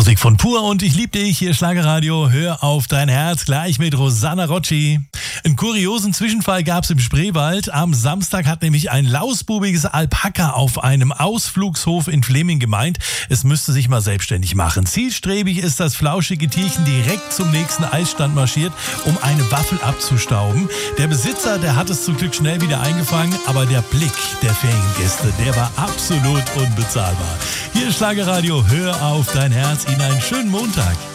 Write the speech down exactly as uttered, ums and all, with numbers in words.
Musik von Pur und ich lieb dich, hier Schlagerradio, hör auf dein Herz, gleich mit Rosanna Rocci. Einen kuriosen Zwischenfall gab's im Spreewald. Am Samstag hat nämlich ein lausbubiges Alpaka auf einem Ausflugshof in Fleming gemeint, es müsste sich mal selbstständig machen. Zielstrebig ist das flauschige Tierchen direkt zum nächsten Eisstand marschiert, um eine Waffel abzustauben. Der Besitzer, der hat es zum Glück schnell wieder eingefangen, aber der Blick der Feriengäste, der war absolut unbezahlbar. Hier Schlagerradio, hör auf dein Herz, Ihnen einen schönen Montag.